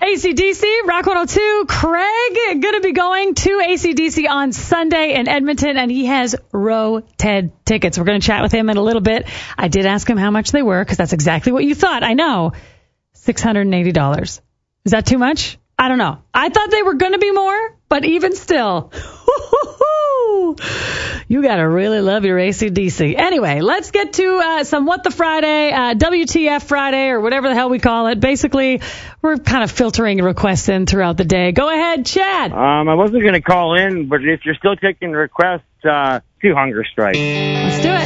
AC/DC, Rock 102. Craig going to be going to AC/DC on Sunday in Edmonton, and he has row TED tickets. We're going to chat with him in a little bit. I did ask him how much they were, because that's exactly what you thought. I know. $680. Is that too much? I don't know. I thought they were going to be more, but even still, you got to really love your AC/DC. Anyway, let's get to some What the Friday, WTF Friday, or whatever the hell we call it. Basically, we're kind of filtering requests in throughout the day. Go ahead, Chad. I wasn't going to call in, but if you're still taking requests, do Hunger Strike. Let's do it.